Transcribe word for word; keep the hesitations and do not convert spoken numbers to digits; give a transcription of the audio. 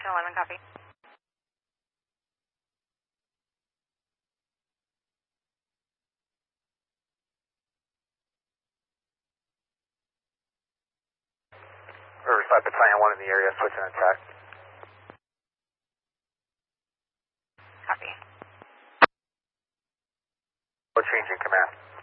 Station eleven, copy. Riverside Battalion one in the area, switching attack. Copy. We're changing command.